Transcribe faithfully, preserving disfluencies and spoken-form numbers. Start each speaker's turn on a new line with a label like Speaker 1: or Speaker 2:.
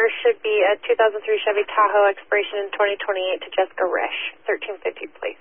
Speaker 1: should be a two thousand three Chevy Tahoe expiration in twenty twenty-eight to Jessica Rish, thirteen fifty, please.